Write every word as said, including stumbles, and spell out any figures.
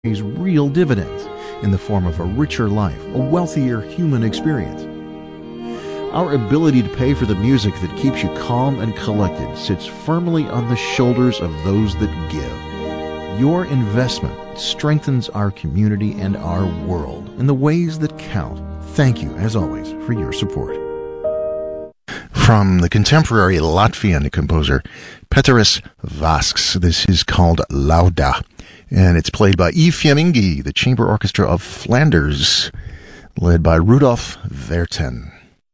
pays real dividends in the form of a richer life, a wealthier human experience. Our ability to pay for the music that keeps you calm and collected sits firmly on the shoulders of those that give. Your investment strengthens our community and our world in the ways that count. Thank you, as always, for your support. From the contemporary Latvian composer Pēteris Vasks, this is called Lauda, and it's played by E. Fiemingi, the Chamber Orchestra of Flanders, led by Rudolf Verten.